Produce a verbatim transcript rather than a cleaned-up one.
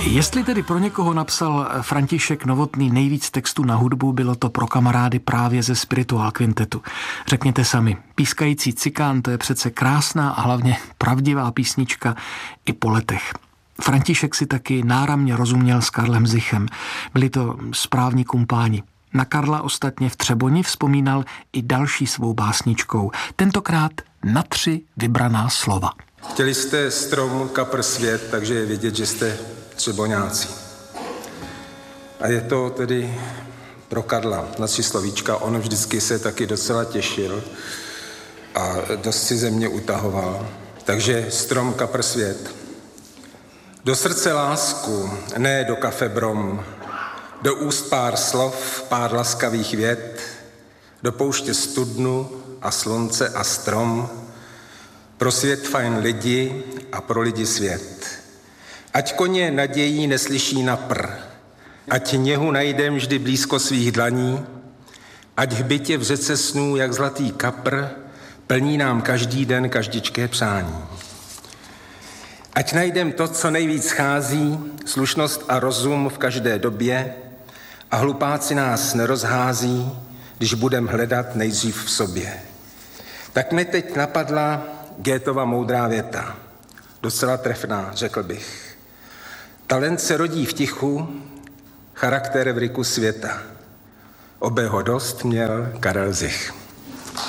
Jestli tedy pro někoho napsal František Novotný nejvíc textů na hudbu, bylo to pro kamarády právě ze Spirituál kvintetu. Řekněte sami, Pískající cikán, to je přece krásná a hlavně pravdivá písnička i po letech. František si taky náramně rozuměl s Karlem Zichem. Byli to správní kumpáni. Na Karla ostatně v Třeboni vzpomínal i další svou básničkou. Tentokrát na tři vybraná slova. Chtěli jste strom, kapr, svět, takže je vidět, že jste třeboňáci. A je to tedy pro Karla na tři slovíčka. On vždycky se taky docela těšil a dost si ze mě utahoval. Takže strom, kapr, svět. Do srdce lásku, ne do kafe brom. Do úst pár slov, pár laskavých vět. Do pouště studnu a slunce a strom. Pro svět fajn lidi a pro lidi svět. Ať koně nadějí neslyší na pr. Ať něhu najdem vždy blízko svých dlaní. Ať hbitě v řece snů jak zlatý kapr plní nám každý den každičké přání. Ať najdem to, co nejvíc schází, slušnost a rozum v každé době a hlupáci nás nerozhází, když budem hledat nejdřív v sobě. Tak mi teď napadla Goethova moudrá věta. Docela trefná, řekl bych. Talent se rodí v tichu, charakter v ryku světa. Obého dost měl Karel Zich.